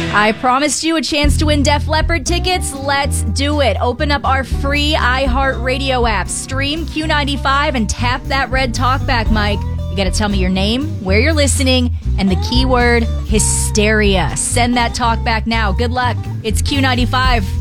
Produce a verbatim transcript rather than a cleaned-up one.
I promised you a chance to win Def Leppard tickets. Let's do it. Open up our free iHeartRadio app. Stream Q ninety-five and tap that red talkback mic. You got to tell me your name, where you're listening, and the keyword hysteria. Send that talkback now. Good luck. It's Q ninety-five.